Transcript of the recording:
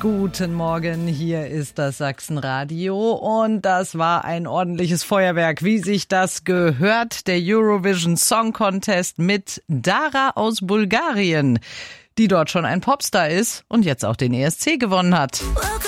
Guten Morgen, hier ist das Sachsenradio und das war ein ordentliches Feuerwerk, wie sich das gehört, der Eurovision Song Contest mit Dara aus Bulgarien, die dort schon ein Popstar ist und jetzt auch den ESC gewonnen hat.